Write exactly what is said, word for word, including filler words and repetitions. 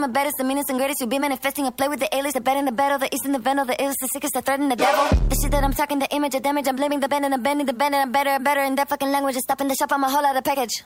the baddest, the meanest and greatest. You be manifesting. I play with the alias, the bad and the battle, the east and the venom, the illest, the sickest, the threat and the devil. The shit that I'm talking, the image of damage. I'm blaming the band and I'm bending the band and I'm better and better in that fucking language. It's stopping the shop. I'm a whole lot of package.